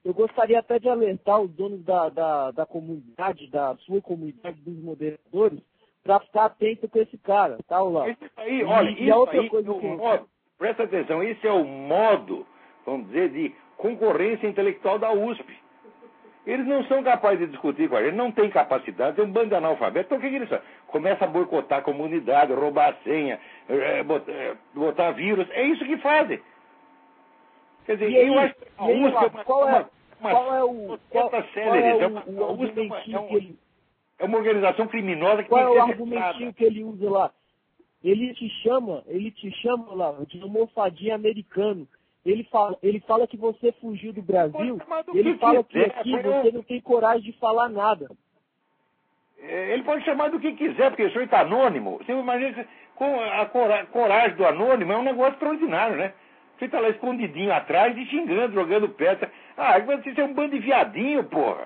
eu gostaria até de alertar os donos da comunidade, da sua comunidade, dos moderadores, para ficar atento com esse cara, tá, Olavo? Isso aí, olha, e a outra aí coisa é o que modo, presta atenção, esse é o modo, vamos dizer, de concorrência intelectual da USP. Eles não são capazes de discutir com a gente, não têm capacidade, tem um bando de analfabetos. Então o que eles fazem? Começa a boicotar a comunidade, roubar a senha, botar vírus. É isso que fazem. Quer dizer, eu acho que a USP é uma organização criminosa que qual tem que é o ser argumentinho fechada. que ele usa lá? Ele te chama lá de almofadinha americano. Ele fala que você fugiu do Brasil, ele fala que aqui você não tem coragem de falar nada. Ele pode chamar do que quiser, porque isso aí está anônimo. Você imagina, com a coragem do anônimo é um negócio extraordinário, né? Você está lá escondidinho atrás e xingando, jogando pedra. Você é um bando de viadinho, porra.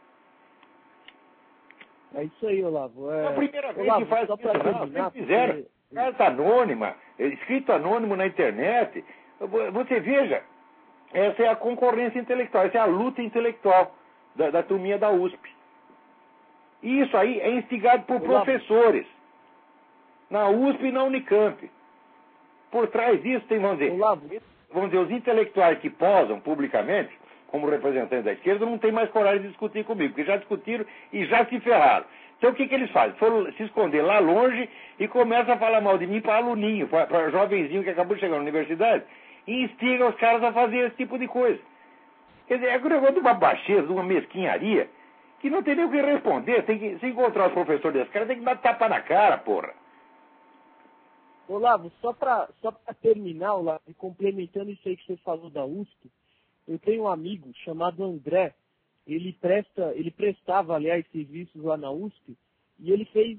É isso aí, Olavo. É a primeira vez Olavo, que faz só isso, pra não. terminar, Vocês fizeram. porque... Carta anônima, escrito anônimo na internet. Você veja, essa é a concorrência intelectual, essa é a luta intelectual da turminha da USP. E isso aí é instigado por professores, na USP e na Unicamp. Por trás disso tem, vamos dizer, os intelectuais que posam publicamente, como representantes da esquerda, não tem mais coragem de discutir comigo, porque já discutiram e já se ferraram. Então o que eles fazem? Foram se esconder lá longe e começam a falar mal de mim para aluninho, para jovenzinho que acabou de chegar na universidade, e instigam os caras a fazer esse tipo de coisa. Quer dizer, é um negócio de uma baixeza, de uma mesquinharia, que não tem nem o que responder. Tem que, se encontrar os professores desses caras, tem que dar tapa na cara, porra. Olavo, só pra terminar, Olavo, e complementando isso aí que você falou da USP, eu tenho um amigo chamado André, ele prestava, aliás, serviços lá na USP, e ele fez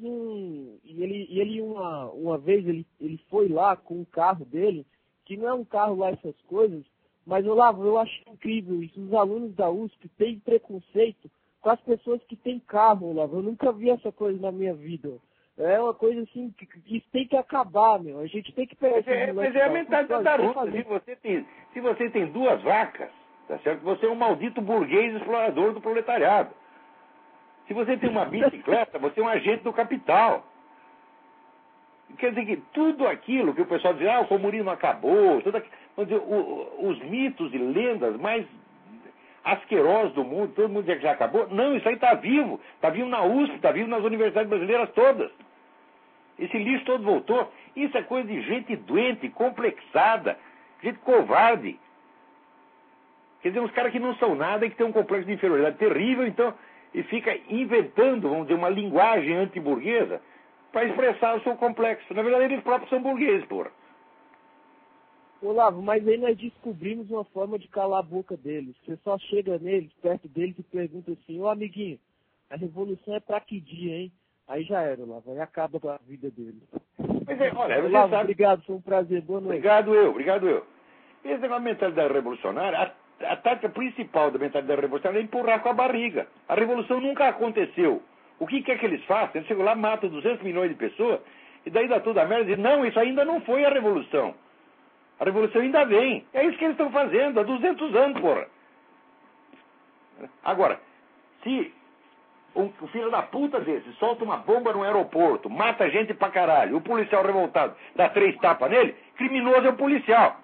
uma vez ele foi lá com o carro dele, que não é um carro lá essas coisas, mas, Olavo, eu acho incrível isso. Os alunos da USP têm preconceito com as pessoas que têm carro, Olavo. Eu nunca vi essa coisa na minha vida. É uma coisa assim que isso tem que acabar, meu. A gente tem que pegar Mas é a mentalidade da Rússia. Se você tem duas vacas, tá certo? Você é um maldito burguês explorador do proletariado. Se você tem uma bicicleta, você é um agente do capital. Quer dizer que tudo aquilo que o pessoal diz, o comunismo acabou, vamos dizer, os mitos e lendas mais asquerosos do mundo, todo mundo diz que já acabou. Não, isso aí está vivo. Está vivo na USP, está vivo nas universidades brasileiras todas. Esse lixo todo voltou. Isso é coisa de gente doente, complexada, gente covarde. Quer dizer, uns caras que não são nada e que têm um complexo de inferioridade terrível, então, e fica inventando, vamos dizer, uma linguagem antiburguesa para expressar o seu complexo. Na verdade, eles próprios são burgueses, porra. Olavo, mas aí nós descobrimos uma forma de calar a boca deles. Você só chega neles, perto deles, e pergunta assim, ô amiguinho, a revolução é pra que dia, hein? Aí já era, Olavo, aí acaba com a vida deles. Mas olha, você Olavo, sabe... obrigado, foi um prazer, boa noite. Obrigado eu. Esse negócio de mentalidade revolucionária, a tática principal da mentalidade revolucionária é empurrar com a barriga. A revolução nunca aconteceu. O que quer que eles façam? Eles chegam lá, matam 200 milhões de pessoas, e daí dá tudo a merda e dizem, não, isso ainda não foi a revolução. A revolução ainda vem. É isso que eles estão fazendo há 200 anos, porra. Agora, se um filho da puta desse solta uma bomba no aeroporto, mata gente pra caralho, o policial revoltado dá 3 tapas nele, criminoso é o policial.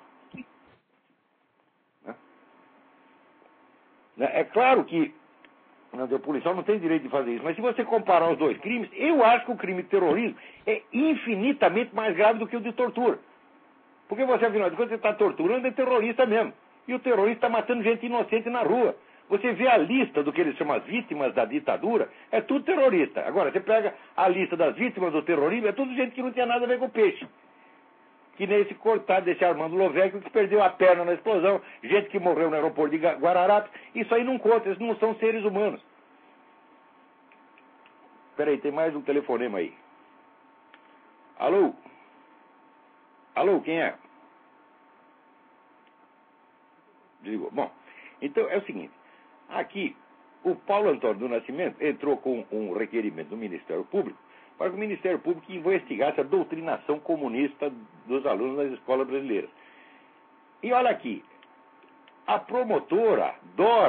É claro que o policial não tem direito de fazer isso, mas se você comparar os dois crimes, eu acho que o crime de terrorismo é infinitamente mais grave do que o de tortura. Porque você, afinal de contas, você está torturando é terrorista mesmo. E o terrorista está matando gente inocente na rua. Você vê a lista do que eles chamam as vítimas da ditadura, é tudo terrorista. Agora, você pega a lista das vítimas do terrorismo, é tudo gente que não tinha nada a ver com peixe. Que nem esse cortado desse Armando Lovecchio que perdeu a perna na explosão, gente que morreu no aeroporto de Guararapes. Isso aí não conta, eles não são seres humanos. Espera aí, tem mais um telefonema aí. Alô? Alô, quem é? Digo, bom, então é o seguinte, aqui o Paulo Antônio do Nascimento entrou com um requerimento do Ministério Público para que o Ministério Público investigasse a doutrinação comunista dos alunos das escolas brasileiras. E olha aqui, a promotora Dora